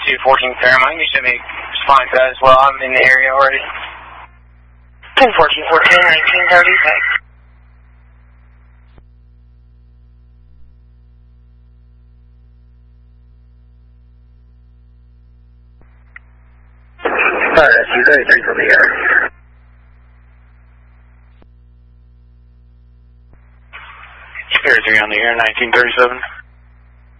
10-14 Paramount. You should be responding to that as well. I'm in the area already. 10-14, 1930. Alright, 233 from the air. Spirit 3 on the air, 1937.